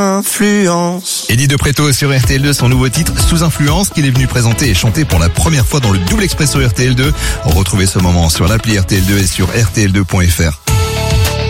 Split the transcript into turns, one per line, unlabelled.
Influence.
Eddie de Pretto sur RTL2, son nouveau titre Sous Influence qu'il est venu présenter et chanter pour la première fois dans le Double Express sur RTL2. Retrouvez ce moment sur l'appli RTL2 et sur rtl2.fr.